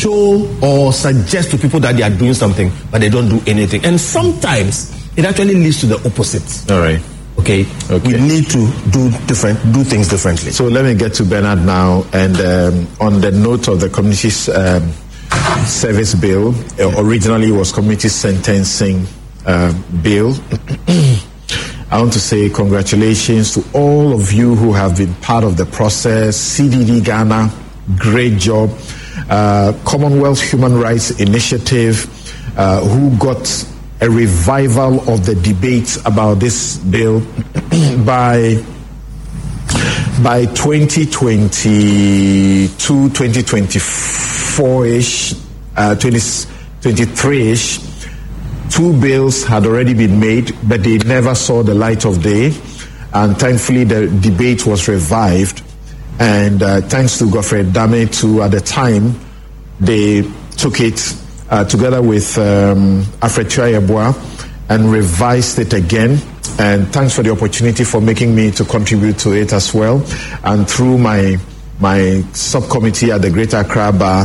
show or suggest to people that they are doing something, but they don't do anything. And sometimes it actually leads to the opposite. All right. Okay. We need to do things differently. So let me get to Bernard now, and on the note of the community service bill, originally it was community sentencing bill. I want to say congratulations to all of you who have been part of the process. CDD Ghana, great job. Commonwealth Human Rights Initiative, who got a revival of the debate about this bill by 2022, 2024-ish, 2023-ish. 2 bills had already been made, but they never saw the light of day. And thankfully, the debate was revived. And thanks to Godfrey Dame, too, at the time, they took it together with Alfred Tuayeboa and revised it again. And thanks for the opportunity for making me to contribute to it as well. And through my subcommittee at the Greater Accra Bar,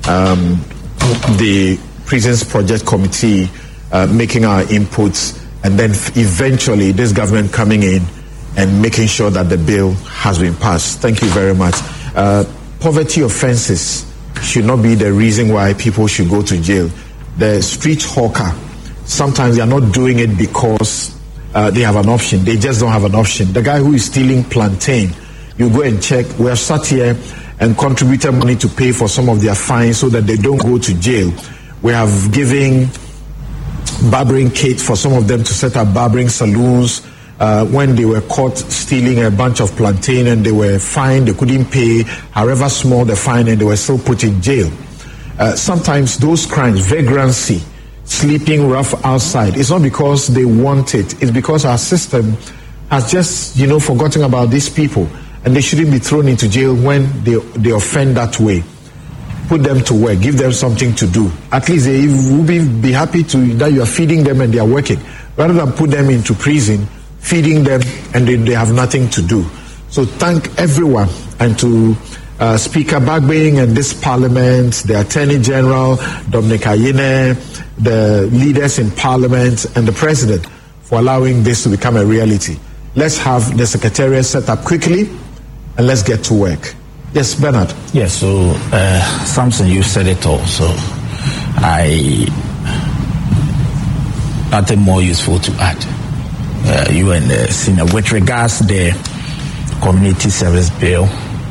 the Prisons Project Committee, making our inputs, and then eventually this government coming in and making sure that the bill has been passed. Thank you very much. Poverty offenses should not be the reason why people should go to jail. The street hawker, sometimes they are not doing it because they have an option. They just don't have an option. The guy who is stealing plantain, you go and check. We have sat here and contributed money to pay for some of their fines so that they don't go to jail. We have given barbering kits for some of them to set up barbering saloons. When they were caught stealing a bunch of plantain and they were fined, they couldn't pay, however small the fine, and they were still put in jail. Sometimes those crimes, vagrancy, sleeping rough outside, it's not because they want it, it's because our system has just, forgotten about these people, and they shouldn't be thrown into jail when they offend that way. Put them to work, give them something to do. At least they will be happy that you are feeding them and they are working, rather than put them into prison, feeding them, and they have nothing to do. So thank everyone, and to Speaker Bagbing and this Parliament, the Attorney General, Dominic Ayine, the leaders in Parliament, and the President for allowing this to become a reality. Let's have the Secretariat set up quickly, and let's get to work. Yes, Bernard. Yes, so Samson, you said it all. So nothing more useful to add. You and the senior, with regards to the community service bill,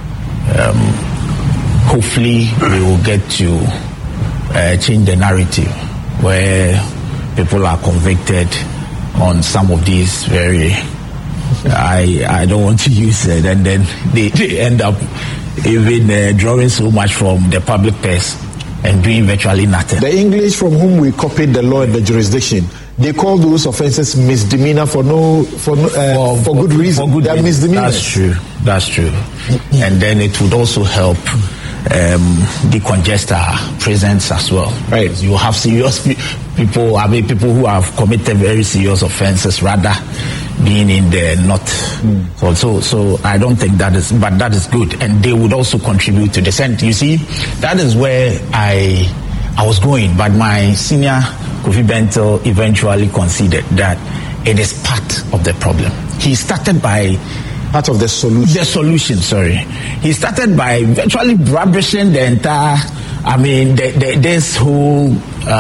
hopefully we will get to change the narrative where people are convicted on some of these very, I don't want to use it, and then they end up even drawing so much from the public purse and doing virtually nothing. The English from whom we copied the law and the jurisdiction, they call those offences misdemeanor for good reason. They are misdemeanors. That's true. And then it would also help decongest our prisons as well. Right. You have serious people. People who have committed very serious offences rather being in the north. So I don't think that is, but that is good, and they would also contribute to the Senate. You see, that is where I was going, but my senior Kofi Bento eventually conceded that it is part of the problem. He started by part of the solution. The solution, sorry. He started by virtually rubbishing the entire, this whole,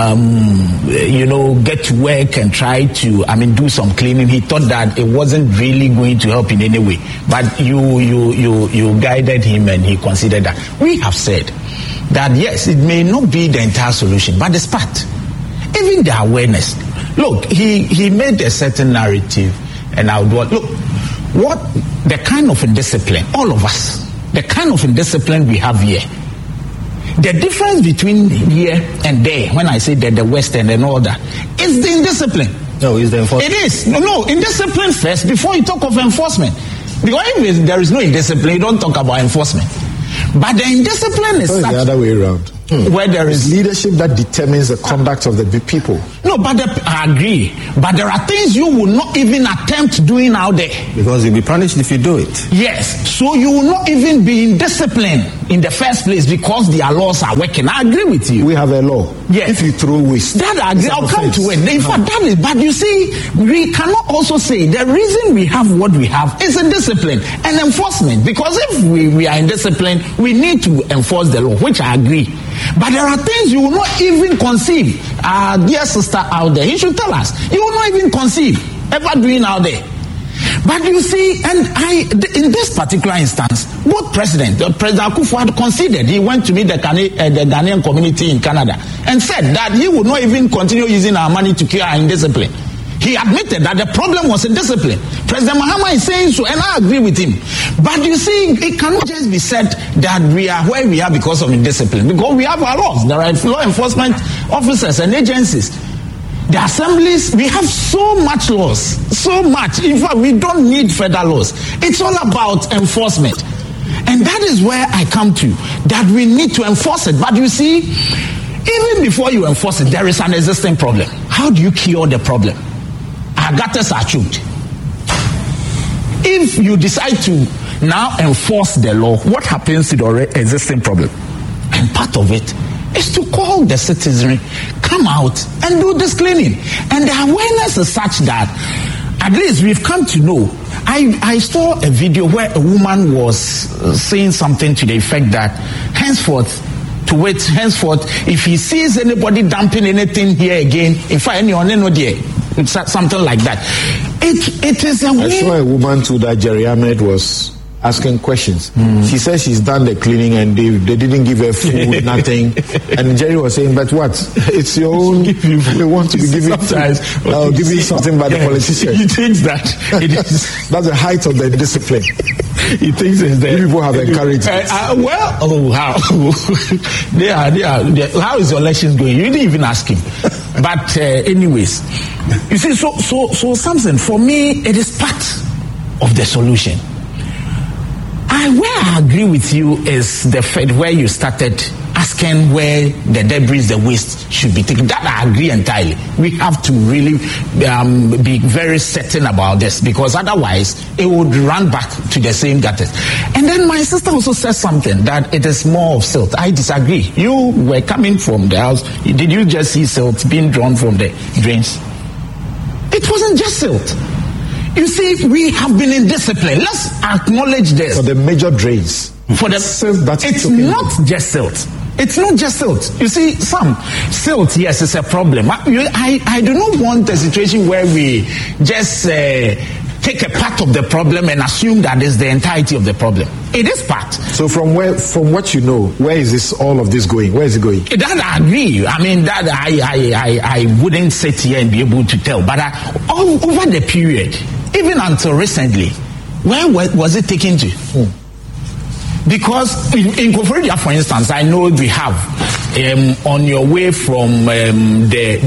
get to work and try to, do some cleaning. He thought that it wasn't really going to help in any way. But you guided him, and he considered that. We have said that, yes, it may not be the entire solution, but it's part. Even the awareness. Look, he made a certain narrative, and I would want, what the kind of indiscipline, all of us, the kind of indiscipline we have here, the difference between here and there, when I say that the Western and all that, is the indiscipline. No, it's the enforcement. It is. No, indiscipline first before you talk of enforcement. Because if there is no indiscipline, you don't talk about enforcement. But the indiscipline is the other way around. where there is leadership that determines the conduct of the people. No, but I agree. But there are things you will not even attempt doing out there. Because you'll be punished if you do it. Yes. So you will not even be in discipline in the first place because their laws are working. I agree with you. We have a law. Yes. If you throw waste. That I agree. I'll come to it. In fact, that is, but you see, we cannot also say the reason we have what we have is a discipline and enforcement. Because if we are in discipline, we need to enforce the law, which I agree. But there are things you will not even conceive. Dear sister out there, you should tell us. You will not even conceive ever doing out there. But you see, and in this particular instance, both President Akufo had conceded. He went to meet the Ghanaian community in Canada and said that he would not even continue using our money to cure our indiscipline. He admitted that the problem was indiscipline. President Mahama is saying so, and I agree with him. But you see, it cannot just be said that we are where we are because of indiscipline. Because we have our laws. There are law enforcement officers and agencies. The assemblies, we have so much laws. So much. In fact, we don't need federal laws. It's all about enforcement. And that is where I come to, that we need to enforce it. But you see, even before you enforce it, there is an existing problem. How do you cure the problem? Our gutters are choked. If you decide to now enforce the law, what happens to the existing problem? And part of it is to call the citizenry, come out and do this cleaning. And the awareness is such that at least we've come to know. I saw a video where a woman was saying something to the effect that henceforth, if he sees anybody dumping anything here again, if anyone know there, something like that. It is a way. I saw a woman too that Jerry Ahmed was asking questions. She says she's done the cleaning and they didn't give her food, nothing. And Jerry was saying, but what? It's your own. They want to be giving food. I'll give you something by the politician. He thinks that it is. That's the height of the discipline. He thinks it's there. People have encouraged it. How? They are. How is your elections going? You didn't even ask him. But anyways, you see, so Samson, for me, it is part of the solution. Where I agree with you is the fact where you started asking where the debris, the waste should be taken. That I agree entirely. We have to really be very certain about this, because otherwise it would run back to the same gutters. And then my sister also said something that it is more of silt. I disagree. You were coming from the house. Did you just see silt being drawn from the drains? It wasn't just silt. You see, we have been in discipline. Let's acknowledge this. For the major drains. For the silt, it's not just silt. It's not just silt. You see, silt, yes, it's a problem. I do not want a situation where we just take a part of the problem and assume that is the entirety of the problem. It is part. So from what you know, where is all of this going? Where is it going? That I agree. I mean, that I wouldn't sit here and be able to tell. But over the period, even until recently, where was it taken to? Because in Koforidua, for instance, I know we have on your way from the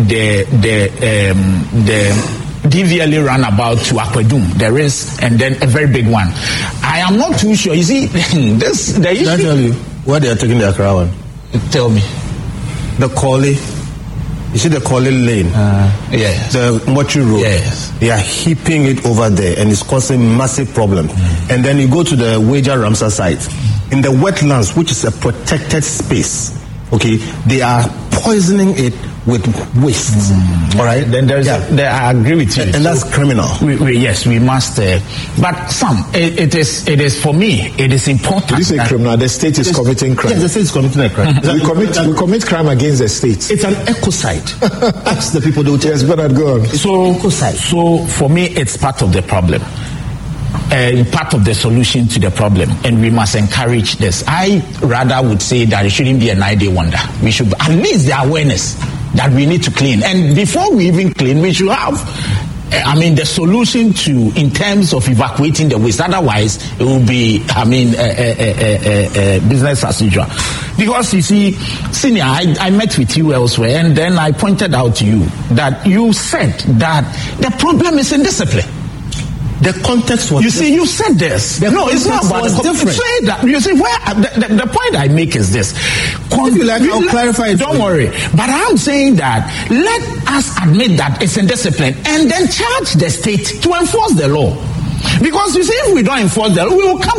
DVLA roundabout to Akwadum, there is, and then a very big one. I am not too sure. You see, the issue. Can I tell you where they are taking the Accra one? Tell me. The Corley. You see the Corley lane? Yes. The Mochi Road. Yes. They are heaping it over there, and it's causing massive problems. And then you go to the Wager Ramsar site. In the wetlands, which is a protected space, okay, they are poisoning it with waste. All right? Then I agree with you. And that's criminal. Yes, we must. But it is for me, it is important. Did you say criminal? The state is committing crime. Yes, the state is committing a crime. We commit crime against the state. It's an ecocide. Ask the people. Yes, but go on. So for me, it's part of the problem. Part of the solution to the problem, and we must encourage this. I rather would say that it shouldn't be a 9-day wonder. We should at least the awareness that we need to clean, and before we even clean, we should have the solution in terms of evacuating the waste. Otherwise, it will be business as usual. Because you see, Senior, I met with you elsewhere, and then I pointed out to you that you said that the problem is indiscipline. The context was You see, you said this. No, it's not about the different. Say that. You see, where the point I make is this. If you like, I'll clarify it. Don't worry. But I'm saying that let us admit that it's indiscipline and then charge the state to enforce the law. Because you see, if we don't enforce the law,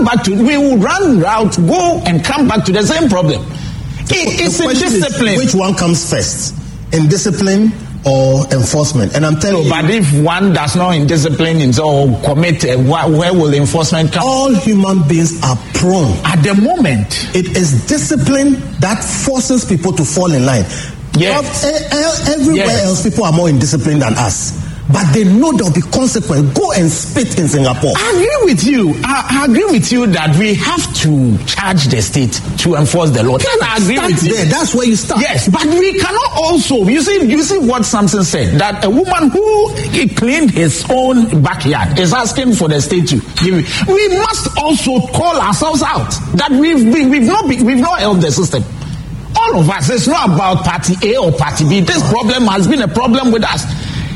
we will run route, go and come back to the same problem. It's indiscipline. Which one comes first? Indiscipline or enforcement? And I'm telling you, but if one does not indiscipline himself or commit, where will enforcement come? All human beings are prone. At the moment, it is discipline that forces people to fall in line. Yes. Everywhere else, people are more indisciplined than us. But they know there will be consequence. Go and spit in Singapore. I agree with you. I agree with you that we have to charge the state to enforce the law. I agree with you. That's where you start. Yes, but we cannot also. You see what Samson said, that a woman who cleaned his own backyard is asking for the state to give it. We must also call ourselves out that we've not helped the system. All of us. It's not about party A or party B. This problem has been a problem with us.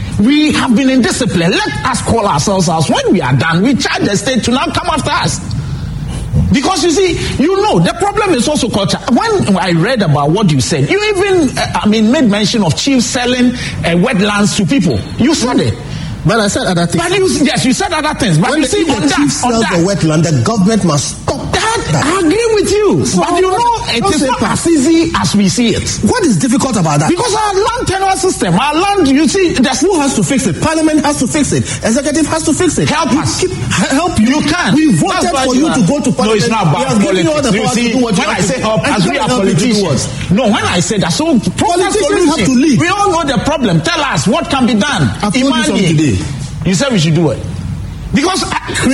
We have been indisciplined. Let us call ourselves out. When we are done, we charge the state to now come after us. Because you see, the problem is also culture. When I read about what you said, you even, made mention of chiefs selling wetlands to people. You said it. But I said other things. But you said other things. But when you see, the chief sells the wetland, the government must stop that. I agree with you. So but it is not as easy as we see it. What is difficult about that? Because our land tenure system, our land, you see, who has to fix it? Parliament has to fix it. Executive has to fix it. Help us. Help you. You can. We voted for you to go to Parliament. No, it's not about politics. You see, when I say help, as we are politicians. No, when I say that, so politicians have to lead. We all know the problem. Tell us what can be done. I've told you something today. You said we should do it. Because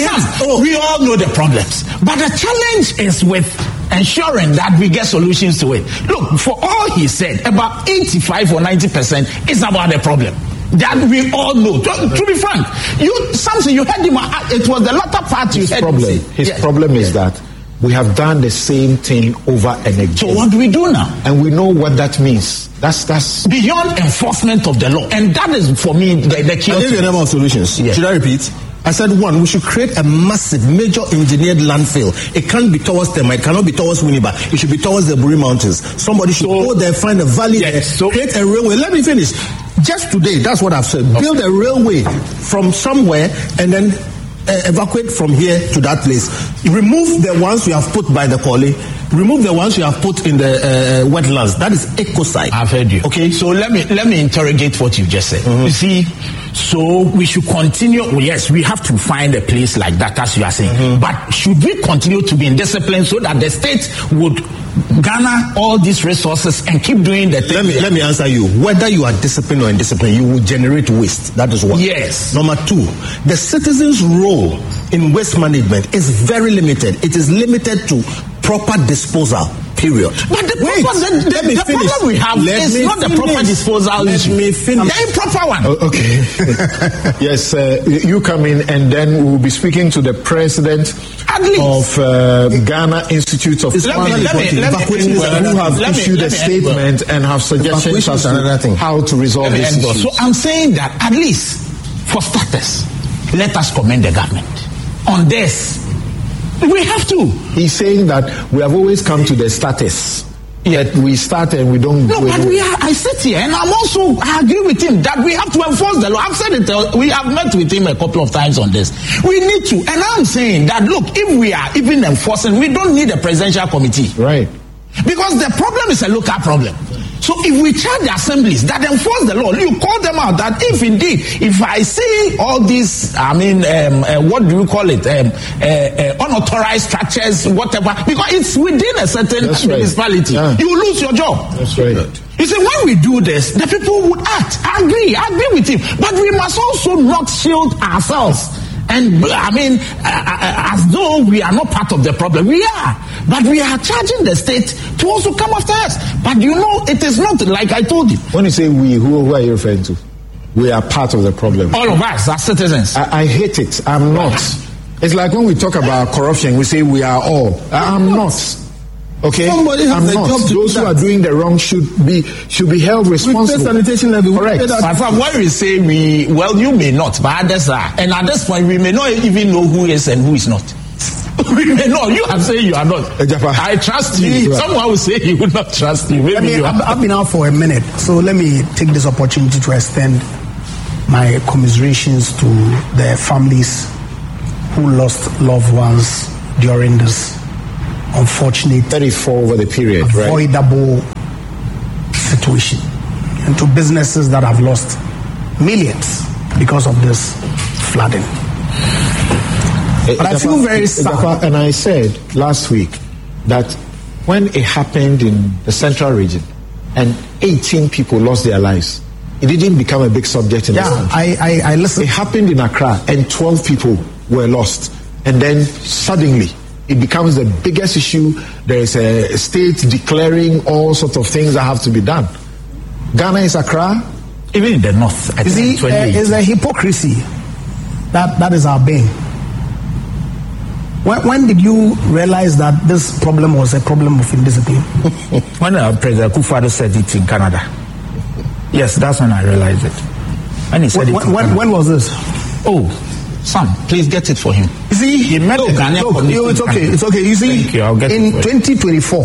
we all know the problems. But the challenge is with ensuring that we get solutions to it. Look, for all he said, about 85 or 90% is about the problem. That we all know. To be frank, Samson, you heard him. It was the latter part you heard. His problem is that we have done the same thing over and again. So what do we do now? And we know what that means. That's beyond enforcement of the law. And that is, for me, the key. I gave you a number of solutions. Yes. Should I repeat? I said, one, we should create a massive, major engineered landfill. It can't be towards Tema. It cannot be towards Winneba. It should be towards the Buri Mountains. Somebody should go there, find a valley there, create a railway. Let me finish. Just today, that's what I've said. Okay. Build a railway from somewhere and then evacuate from here to that place. Remove the ones we have put by the Koli. Remove the ones you have put in the wetlands. That is ecocide. I've heard you. Okay. So let me interrogate what you just said. Mm-hmm. You see, so we should continue. Well, yes, we have to find a place like that, as you are saying. Mm-hmm. But should we continue to be in discipline so that the state would garner all these resources and keep doing the thing? Let me answer you. Whether you are disciplined or indisciplined, you will generate waste. That is one. Yes. Number two, the citizen's role in waste management is very limited. It is limited to proper disposal, period. But the problem we have is not the proper disposal issue. Let me finish. The improper one. Okay. Yes, you come in and then we'll be speaking to the president of Ghana Institute of Who have issued a statement and have suggestions as to how to resolve this issue. So I'm saying that at least for starters, let us commend the government on this. We have to. He's saying that we have always come to the status. Yet we start and we don't go. No, but I sit here and I agree with him that we have to enforce the law. I've said it. We have met with him a couple of times on this. We need to. And I'm saying that, look, if we are even enforcing, we don't need a presidential committee. Right. Because the problem is a local problem. So if we charge the assemblies that enforce the law, you call them out that if I see all these, what do you call it, unauthorized structures, whatever, because it's within a certain municipality, you lose your job. That's right. You see, when we do this, the people would act. I agree with him. But we must also not shield ourselves. And as though we are not part of the problem. We are. But we are charging the state to also come after us. But it is not like I told you. When you say we, who are you referring to? We are part of the problem. All of us are citizens. I hate it. I'm not. It's like when we talk about corruption, we say we are all. I'm not. Okay, Somebody has I'm a not. job to Those do who are that. doing the wrong should be held responsible. Sanitation levy. Correct. But when we say you may not, but others are. And at this point, we may not even know who is and who is not. We may not. You are saying you are not. I trust you. Someone will say he would not trust you. Maybe I've been out for a minute, so let me take this opportunity to extend my commiserations to the families who lost loved ones during this unfortunate 34 over the period, avoidable situation, and to businesses that have lost millions because of this flooding. But I feel very sad. And I said last week that when it happened in the central region and 18 people lost their lives, it didn't become a big subject in this country. I listened. It happened in Accra and 12 people were lost. And then suddenly it becomes the biggest issue. There is a state declaring all sorts of things that have to be done. Ghana is Accra. Even in the north, I think it's a hypocrisy. That is our bane. When did you realize that this problem was a problem of indiscipline? When President Akufo-Addo said it in Canada. Yes, that's when I realized it. When he said when was this? Oh, son, please get it for him. You see, he met the Ghanaian community. It's okay. You see, in 2024,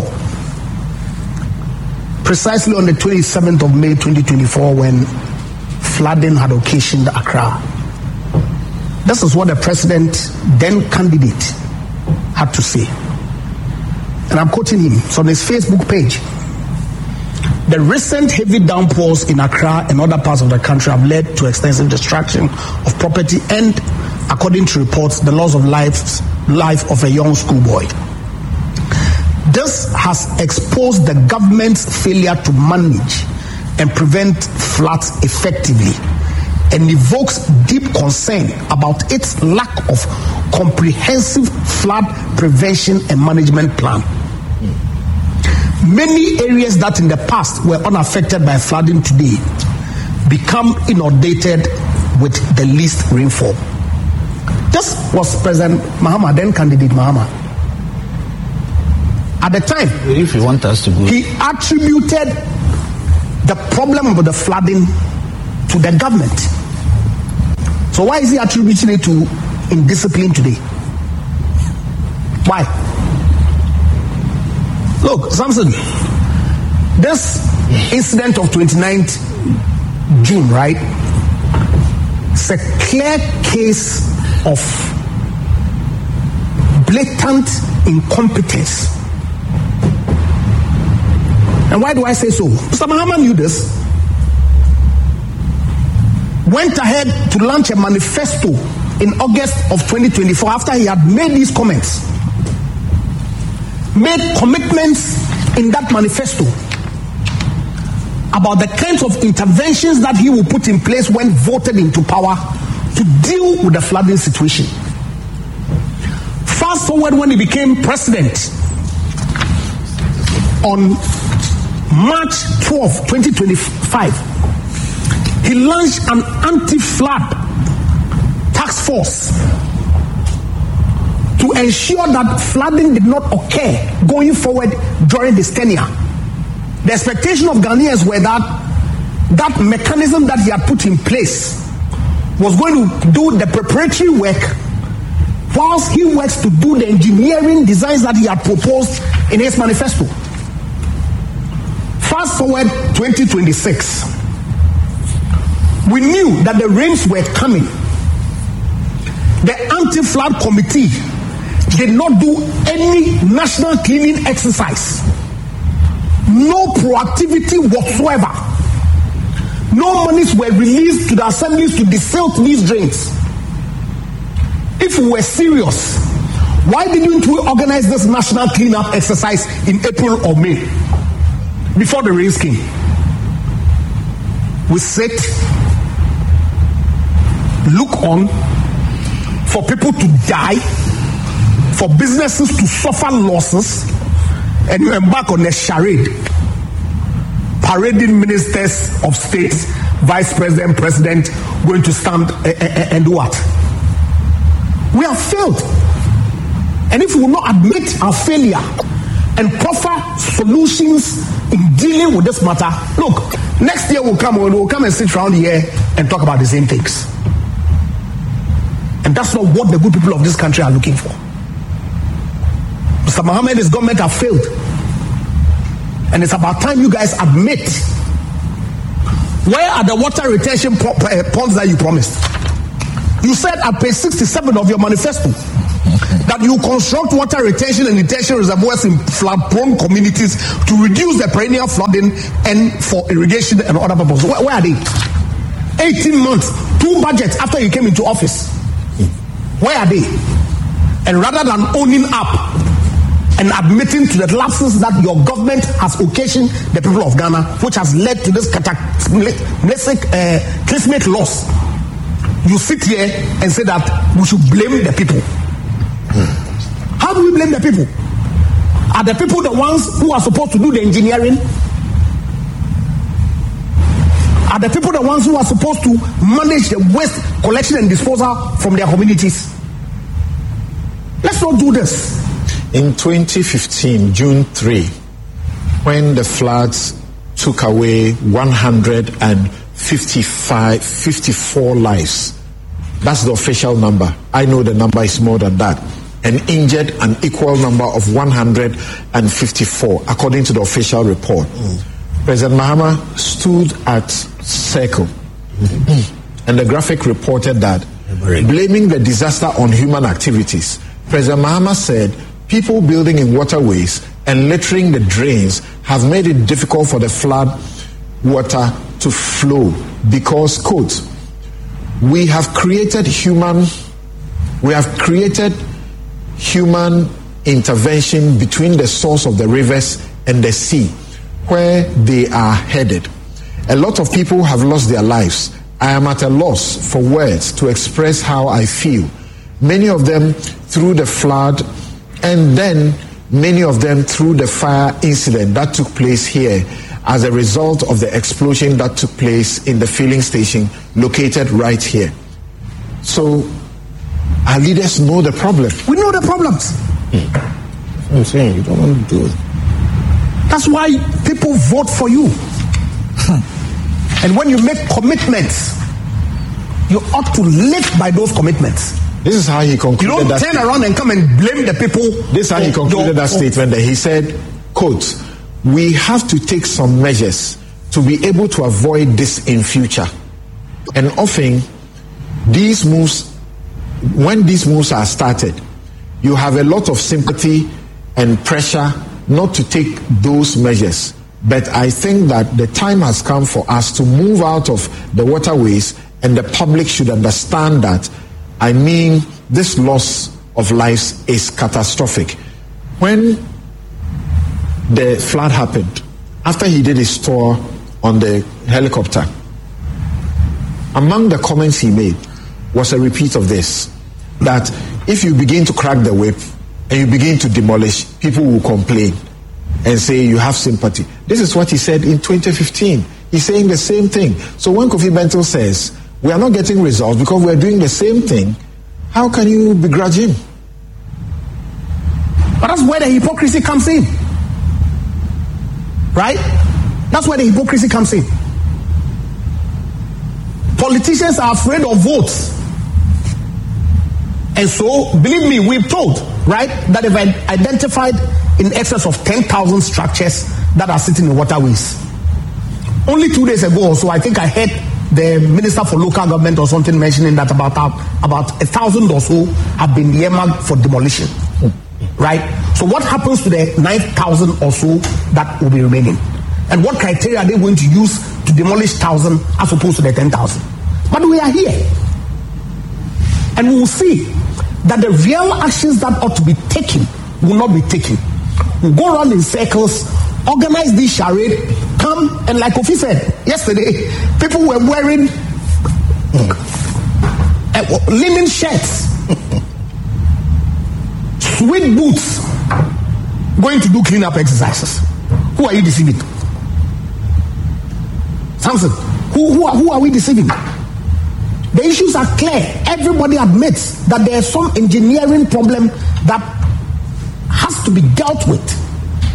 precisely on the 27th of May 2024, when flooding had occasioned Accra, this is what the president, then candidate, had to say. And I'm quoting him. It's on his Facebook page. The recent heavy downpours in Accra and other parts of the country have led to extensive destruction of property and, according to reports, the loss of life of a young schoolboy. This has exposed the government's failure to manage and prevent floods effectively, and evokes deep concern about its lack of comprehensive flood prevention and management plan. Many areas that in the past were unaffected by flooding today become inundated with the least rainfall. This was President Mahama, then candidate Mahama. At the time, if you want us to go, he attributed the problem with the flooding to the government. So why is he attributing it to indiscipline today? Why? Look, Samson, this incident of 29th June, right? It's a clear case of blatant incompetence. And why do I say so? Mr. Mahama knew this. Went ahead to launch a manifesto in August of 2024 after he had made these comments. Made commitments in that manifesto about the kinds of interventions that he will put in place when voted into power to deal with the flooding situation. Fast forward when he became president on March 12, 2025, he launched an anti-flood task force to ensure that flooding did not occur going forward during this tenure. The expectation of Ghanaians were that mechanism that he had put in place was going to do the preparatory work whilst he works to do the engineering designs that he had proposed in his manifesto. Fast forward 2026. We knew that the rains were coming. The anti-flood committee did not do any national cleaning exercise. No proactivity whatsoever. No monies were released to the assemblies to desilt these drains. If we were serious, why didn't we organize this national cleanup exercise in April or May before the rains came? We sit, look on for people to die, for businesses to suffer losses, and you embark on a charade, parading ministers of state, vice president, president, going to stand and do what? We have failed. And if we will not admit our failure and proffer solutions in dealing with this matter. Look, next year we'll come and sit around here and talk about the same things. And that's not what the good people of this country are looking for. Mr. Mohammed and his government have failed. And it's about time you guys admit, where are the water retention ponds that you promised? You said at page 67 of your manifesto that you construct water retention and detention reservoirs in flood-prone communities to reduce the perennial flooding and for irrigation and other purposes. Where are they? 18 months, 2 budgets after you came into office. Where are they? And rather than owning up and admitting to the lapses that your government has occasioned the people of Ghana, which has led to this cataclysmic loss, you sit here and say that we should blame the people. How do we blame the people? Are the people the ones who are supposed to do the engineering? Are the people the ones who are supposed to manage the waste collection and disposal from their communities? Let's not do this. In 2015, June 3, when the floods took away 154 lives, that's the official number. I know the number is more than that. And injured an equal number of 154, according to the official report. President Mahama stood at Circle, and the graphic reported that, blaming the disaster on human activities, President Mahama said, people building in waterways and littering the drains have made it difficult for the flood water to flow because, quote, we have created human intervention between the source of the rivers and the sea, where they are headed. A lot of people have lost their lives. I am at a loss for words to express how I feel. Many of them through the flood, and then many of them through the fire incident that took place here as a result of the explosion that took place in the filling station located right here. So our leaders know the problem. We know the problems. I'm saying you don't want to do it. That's why people vote for you. And when you make commitments, you ought to live by those commitments. This is how he concluded. You don't turn around and come and blame the people. This is how he concluded that statement. That he said, quote, we have to take some measures to be able to avoid this in future. And often, these moves, when these moves are started, you have a lot of sympathy and pressure not to take those measures. But I think that the time has come for us to move out of the waterways, and the public should understand that, I mean, this loss of lives is catastrophic. When the flood happened, after he did his tour on the helicopter, among the comments he made was a repeat of this, that if you begin to crack the whip and you begin to demolish, people will complain and say you have sympathy. This is what he said in 2015. He's saying the same thing. So when Kofi Bento says, we are not getting results because we are doing the same thing, how can you begrudge him? But that's where the hypocrisy comes in. Right? That's where the hypocrisy comes in. Politicians are afraid of votes. And so, believe me, we've told, right, that they've identified in excess of 10,000 structures that are sitting in waterways. Only 2 days ago or so, I think I heard the Minister for Local Government or something mentioning that about 1,000 or so have been earmarked for demolition. Right? So what happens to the 9,000 or so that will be remaining? And what criteria are they going to use to demolish 1,000 as opposed to the 10,000? But we are here. And we will see that the real actions that ought to be taken will not be taken. We'll go around in circles, organize this charade, come, and like Kofi said yesterday, people were wearing linen shirts, sweet boots, going to do cleanup exercises. Who are you deceiving? Samson, who are we deceiving? The issues are clear. Everybody admits that there is some engineering problem that has to be dealt with.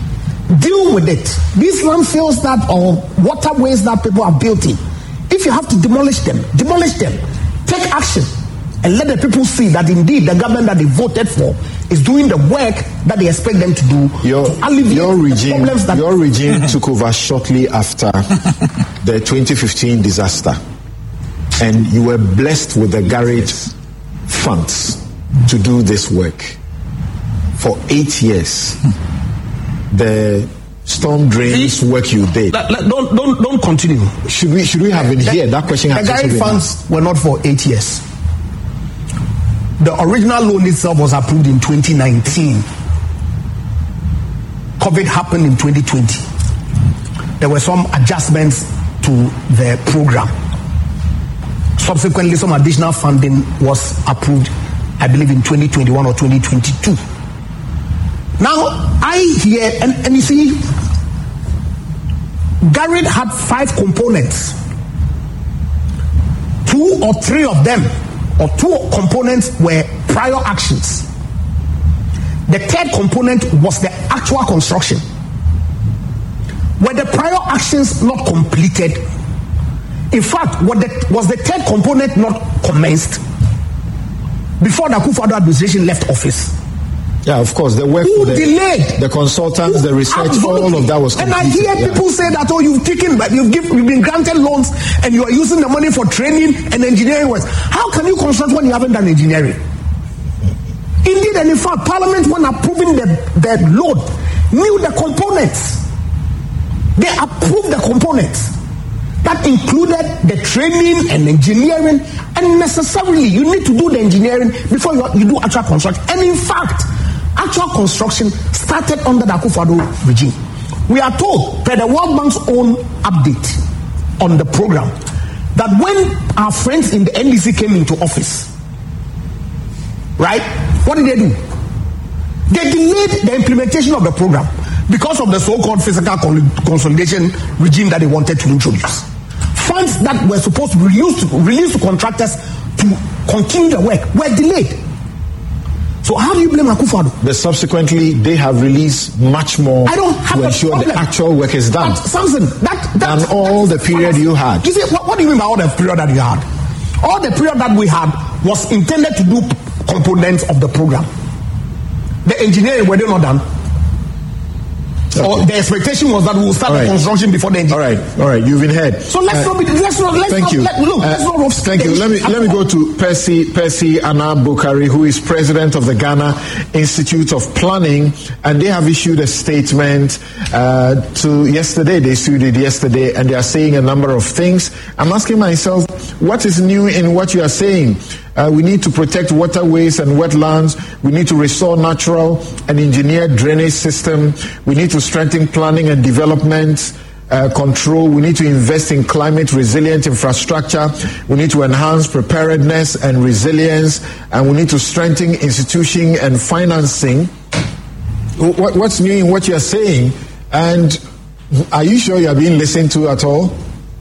deal with it. These landfills that or waterways that people are built in, if you have to demolish them. Take action and let the people see that indeed the government that they voted for is doing the work that they expect them to do. Your regime took over shortly after the 2015 disaster, and you were blessed with the Garrett funds to do this work for 8 years. The storm drains work you did. Don't continue. Should we have been here? That question has the Garrett funds were not for 8 years. The original loan itself was approved in 2019. COVID happened in 2020. There were some adjustments to the program. Subsequently, some additional funding was approved, I believe, in 2021 or 2022. Now, I hear, and you see, Garrett had 5 components. 2 or 3 of them, or 2 components were prior actions. The third component was the actual construction. Were the prior actions not completed? In fact, was the third component not commenced before the Akufo-Addo administration left office? Yeah, of course. The work, delayed? The consultants, the research, all of that was completed. And I hear people say that, you've been granted loans and you are using the money for training and engineering work. How can you construct when you haven't done engineering? Indeed, and in fact, Parliament, when approving the loan, knew the components. They approved the components. That included the training and engineering, and necessarily you need to do the engineering before you do actual construction. And in fact, actual construction started under the Akufo-Addo regime. We are told, per the World Bank's own update on the program, that when our friends in the NDC came into office, right, what did they do? They delayed the implementation of the program because of the so-called fiscal consolidation regime that they wanted to introduce. Funds that were supposed to be released to contractors to continue the work were delayed. So how do you blame Akufo-Addo? But subsequently, they have released much more to ensure the actual work is done. Samson, than all the period you had. You see, what do you mean by all the period that you had? All the period that we had was intended to do components of the program. The engineering, were they not done? Okay. Or the expectation was that we will start the construction before the engineering. All right, you've been heard. So let's not. Thank you. Thank you. Let me go to Percy Anna Bukari, who is president of the Ghana Institute of Planning, and they have issued a statement yesterday. They issued it yesterday, and they are saying a number of things. I'm asking myself, what is new in what you are saying? We need to protect waterways and wetlands. We need to restore natural and engineered drainage system. We need to strengthen planning and development control. We need to invest in climate resilient infrastructure. We need to enhance preparedness and resilience. And we need to strengthen institution and financing. What's new in what you're saying? And are you sure you're being listened to at all?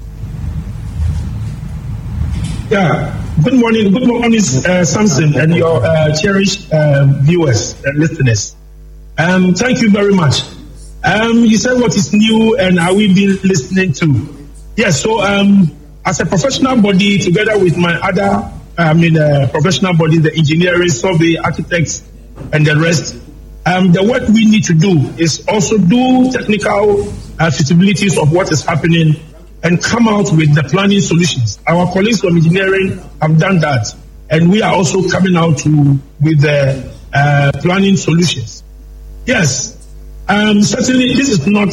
Yeah. Good morning, Samson, and your cherished viewers and listeners. Thank you very much. You said what is new and are we been listening to? Yes, so as a professional body, together with my other professional bodies, the engineering, survey, architects, and the rest, the work we need to do is also do technical feasibilities of what is happening and come out with the planning solutions. Our colleagues from engineering have done that, and we are also coming out with the planning solutions. Yes, certainly this is not,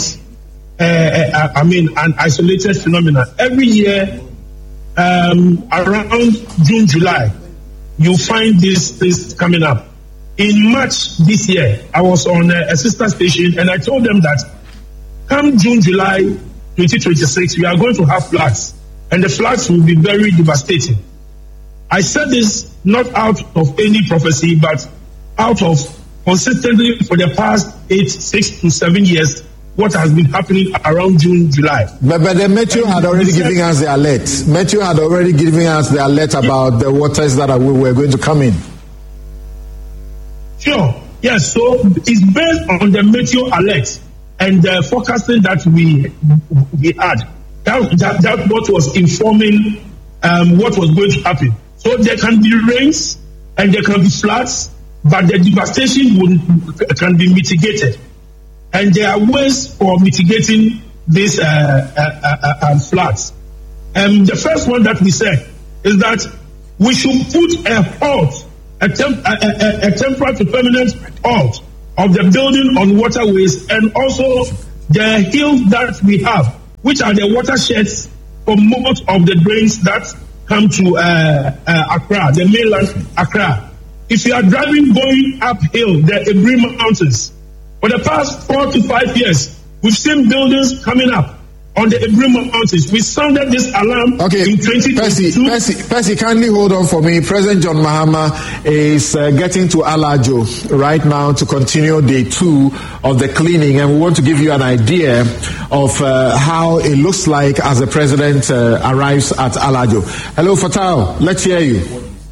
an isolated phenomenon. Every year, around June, July, you find this coming up. In March this year, I was on a sister station, and I told them that come June, July 2026, we are going to have floods, and the floods will be very devastating. I said this not out of any prophecy, but out of consistently for the past 6 to 7 years, what has been happening around June, July. But the Meteo had already given us the alert. Meteo had already given us the alert about the waters that were going to come in. Sure. Yes. So it's based on the Meteo alert. and the forecasting that we had, that what was informing what was going to happen. So there can be rains and there can be floods, but the devastation can be mitigated. And there are ways for mitigating these floods. The first one that we said is that we should put a halt, a temporary to permanent halt of the building on waterways and also the hills that we have, which are the watersheds for most of the drains that come to Accra, the mainland Accra. If you are driving going uphill, the Ebri Mountains, for the past 4 to 5 years, we've seen buildings coming up on the Ebri Mountains. We sounded this alarm in 2022. Percy, kindly hold on for me. President John Mahama is getting to Alajo right now to continue day 2 of the cleaning, and we want to give you an idea of how it looks like as the president arrives at Alajo. Hello, Fatao. Let's hear you.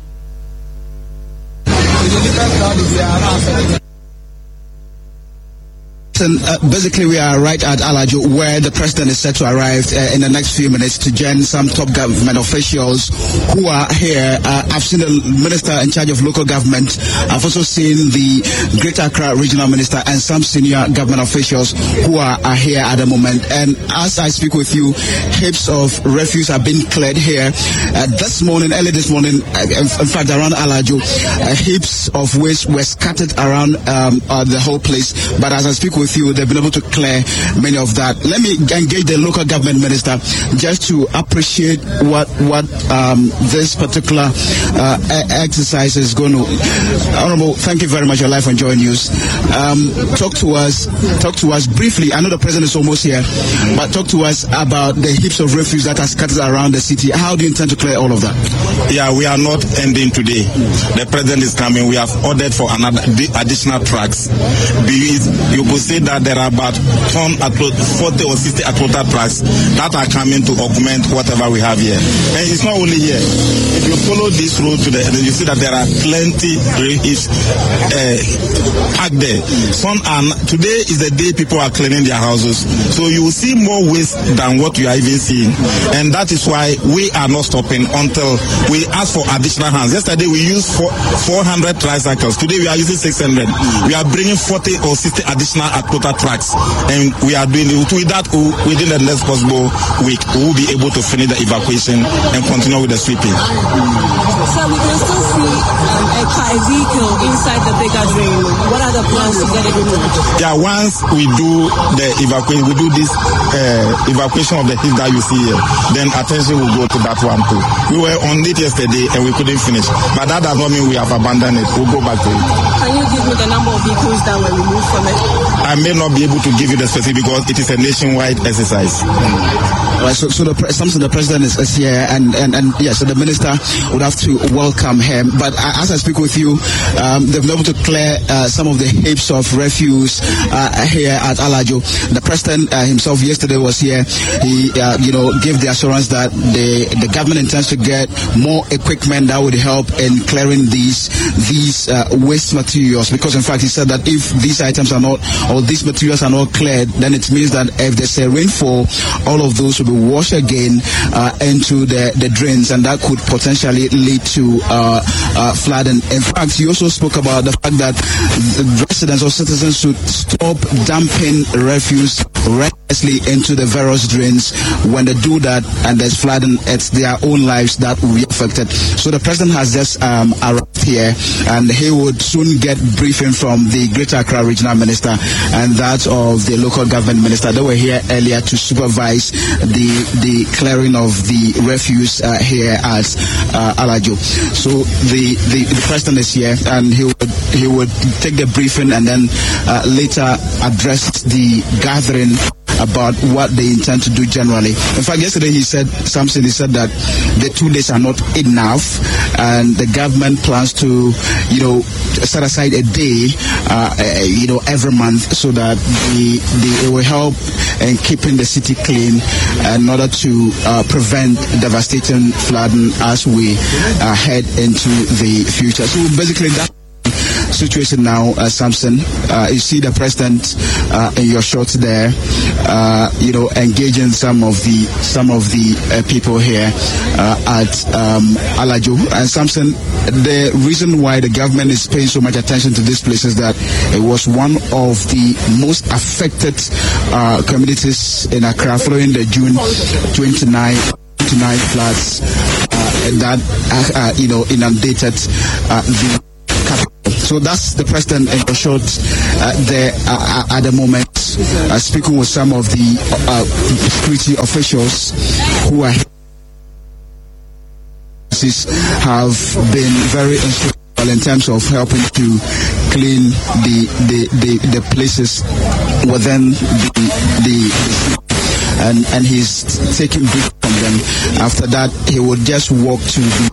Basically, we are right at Alajo, where the president is set to arrive in the next few minutes to join some top government officials who are here. I've seen the minister in charge of local government. I've also seen the Greater Accra regional minister and some senior government officials who are here at the moment. And as I speak with you, heaps of refuse are being cleared here. Early this morning, in fact, around Alajo, heaps of waste were scattered around the whole place. But as I speak with you, they've been able to clear many of that. Let me engage the local government minister just to appreciate what this particular exercise is going to. Honorable, thank you very much. Your Life on Joy News. Talk to us briefly. I know the president is almost here, but talk to us about the heaps of refuse that are scattered around the city. How do you intend to clear all of that? Yeah, we are not ending today. The president is coming. We have ordered for another additional trucks. You could say that there are about 40 or 60 Atlota trucks that are coming to augment whatever we have here. And it's not only here. If you follow this road you see that there are plenty packed there. Today is the day people are cleaning their houses. So you will see more waste than what you are even seeing. And that is why we are not stopping until we ask for additional hands. Yesterday we used 400 tricycles. Today we are using 600. We are bringing 40 or 60 additional Atlota trucks, and we are doing it. With that, within the next possible week, we will be able to finish the evacuation and continue with the sweeping. So we can still see a car vehicle inside the bigger drain. What are the plans to get it removed? Yeah, once we do the evacuation, we do this evacuation of the heat that you see here, then attention will go to that one too. We were on it yesterday and we couldn't finish, but that does not mean we have abandoned it. We'll go back to it. Can you give me the number of vehicles that were removed from it? I may not be able to give you the specific because it is a nationwide exercise. Right, so the president is here, and yes, so the minister would have to welcome him. But as I speak with you, they've been able to clear some of the heaps of refuse here at Alajo. The president himself yesterday was here. He gave the assurance that the government intends to get more equipment that would help in clearing these waste materials. Because in fact, he said that if these items are not, or these materials are not cleared, then it means that if there's a rainfall, all of those will be washed again into the drains, and that could potentially lead to flooding. In fact, you also spoke about the fact that the residents or citizens should stop dumping refuse recklessly into the various drains. When they do that and there's flooding, it's their own lives that will be affected. So the president has just arrived here, and he would soon get briefing from the Greater Accra regional minister and that of the local government minister. They were here earlier to supervise the clearing of the refuse here at Alajo. So the president is here, and he would take the briefing and then later address the gathering about what they intend to do generally. In fact, yesterday he said that the 2 days are not enough, and the government plans to, set aside a day, every month, so that it will help in keeping the city clean in order to prevent devastating flooding as we head into the future. So basically that. situation now, Samson. You see the president in your shots there, engaging some of the people here at Alajo. And Samson, the reason why the government is paying so much attention to this place is that it was one of the most affected communities in Accra following the June 29 floods that inundated the capital. So that's the president in the short there at the moment, speaking with some of the security officials who are have been very instrumental in terms of helping to clean the places within the and he's taking brief from them. After that, he would just walk to the.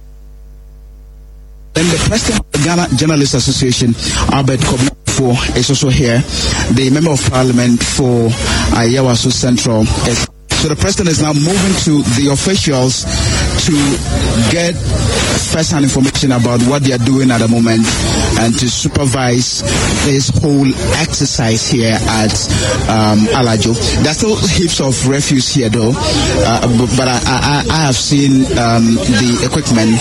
Then the president of the Ghana Journalists Association, Albert Kobnafo, is also here. The member of parliament for Ayawaso Central. So the president is now moving to the officials to get first-hand information about what they are doing at the moment and to supervise this whole exercise here at Alajo. There's still heaps of refuse here though, but I have seen the equipment,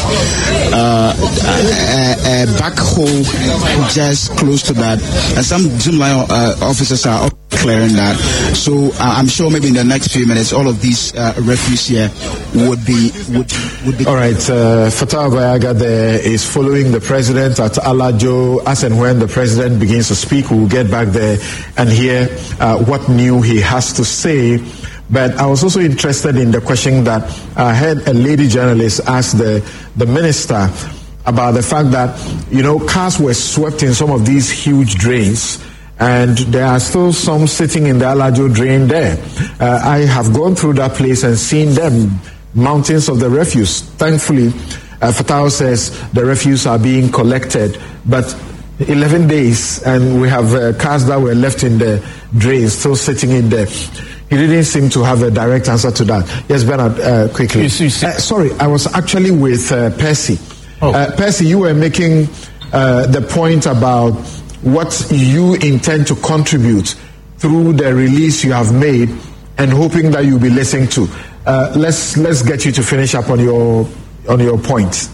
a backhoe just close to that, and some Zoomline officers are clearing that. So I'm sure maybe in the next few minutes all of these refuse here would be. All right, Fattah Bayaga there is following the president at Alajo. As and when the president begins to speak, we'll get back there and hear what new he has to say. But I was also interested in the question that I had a lady journalist ask the minister about the fact that, cars were swept in some of these huge drains, and there are still some sitting in the Alajo drain there. I have gone through that place and seen them, mountains of the refuse. Thankfully, Fattah says the refuse are being collected, but 11 days and we have cars that were left in the drain still sitting in there. He didn't seem to have a direct answer to that. Yes, Bernard, quickly. Sorry, I was actually with Percy. Percy, you were making the point about what you intend to contribute through the release you have made and hoping that you'll be listened to. Let's get you to finish up on your point.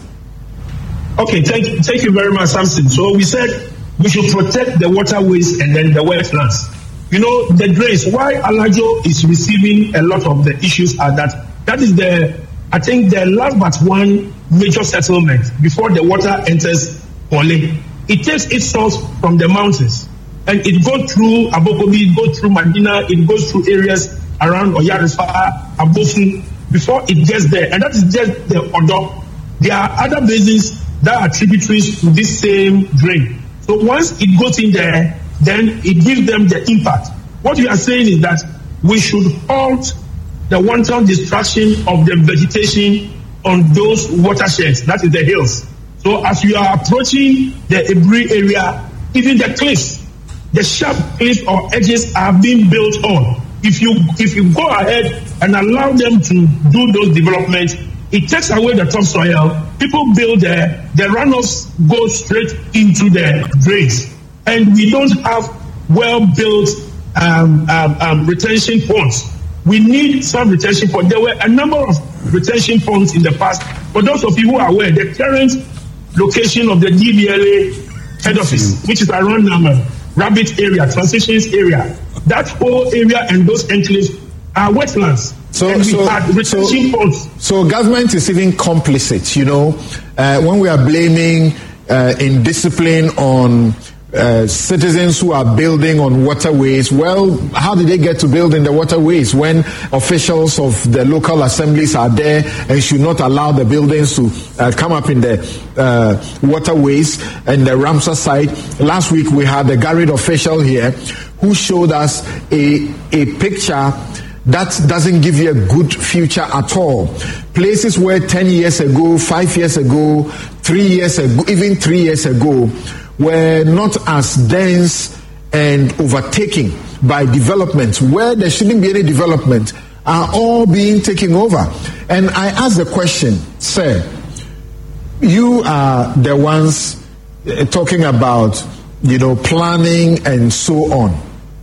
Okay, thank you very much, Samson. So we said we should protect the waterways and then the wetlands. The drains. Why Alajo is receiving a lot of the issues are that is the last but one major settlement before the water enters Pole. It takes its source from the mountains and it goes through Abokobi, it goes through Madina, it goes through areas around Oyarifa, Abosun, before it gets there. And that is just the Odo. There are other basins that are tributaries to this same drain. So once it goes in there, then it gives them the impact. What we are saying is that we should halt the wanton destruction of the vegetation on those watersheds, that is the hills. So as you are approaching the Ebri area, even the cliffs, the sharp cliffs or edges are being built on. If you go ahead and allow them to do those developments, it takes away the topsoil. People build there, the runoffs go straight into the drains. And we don't have well-built retention ponds. We need some retention ponds. There were a number of retention ponds in the past. For those of you who are aware, the current location of the DBLA head office, which is around Rabbit area, Transitions area, that whole area and those enclaves are wetlands. So government is even complicit, when we are blaming indiscipline on citizens who are building on waterways. Well, how did they get to build in the waterways when officials of the local assemblies are there and should not allow the buildings to come up in the waterways and the Ramsar site? Last week we had a Garrett official here who showed us a picture that doesn't give you a good future at all. Places where 10 years ago, 5 years ago, 3 years ago, even 3 years ago, were not as dense and overtaken by development, where there shouldn't be any development, are all being taken over. And I ask the question, sir, you are the ones talking about, planning and so on.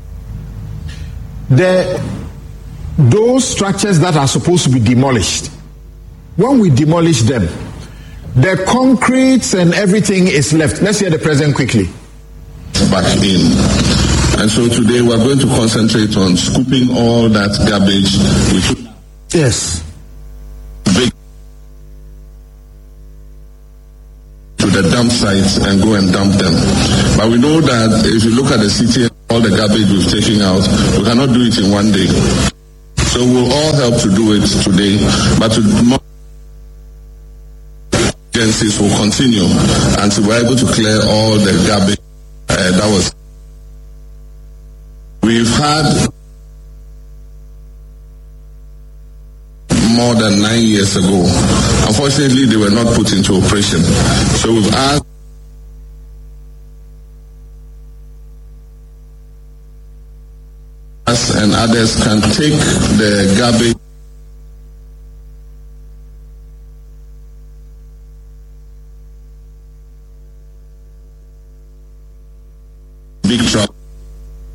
Those structures that are supposed to be demolished, when we demolish them, the concrete and everything is left. Let's hear the president quickly. Back in. And so today we're going to concentrate on scooping all that garbage. Yes. To the dump sites and go and dump them. But we know that if you look at the city, all the garbage we've taken out, we cannot do it in one day. So we'll all help to do it today. But agencies will continue until we're able to clear all the garbage that was. We've had more than 9 years ago. Unfortunately, they were not put into operation. So we've asked us and others can take the garbage big truck